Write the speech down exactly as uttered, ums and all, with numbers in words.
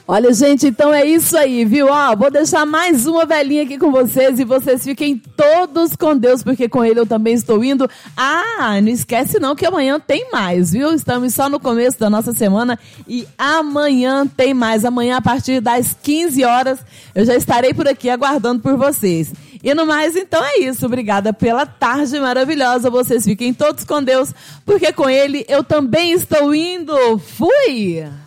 Olha, gente, então é isso aí, viu? Ó, vou deixar mais uma velhinha aqui com vocês e vocês fiquem todos com Deus, porque com Ele eu também estou indo. Ah, não esquece não que amanhã tem mais, viu? Estamos só no começo da nossa semana e amanhã tem mais. Amanhã, a partir das quinze horas, eu já estarei por aqui aguardando por vocês. E no mais, então é isso. Obrigada pela tarde maravilhosa. Vocês fiquem todos com Deus, porque com Ele eu também estou indo. Fui!